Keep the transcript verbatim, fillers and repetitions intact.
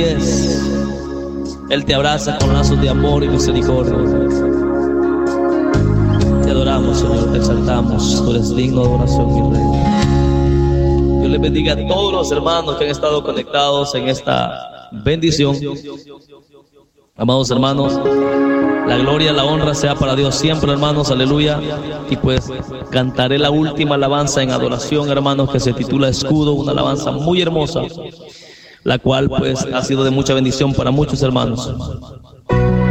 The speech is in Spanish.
pies. Él te abraza con lazos de amor y misericordia. Te adoramos, Señor, te exaltamos. Tú eres digno de adoración, mi Rey. Dios les bendiga a todos los hermanos que han estado conectados en esta bendición. Amados hermanos, la gloria, la honra sea para Dios siempre, hermanos, aleluya. Y pues cantaré la última alabanza en adoración, hermanos, que se titula Escudo, una alabanza muy hermosa, la cual pues ha sido de mucha bendición para muchos hermanos.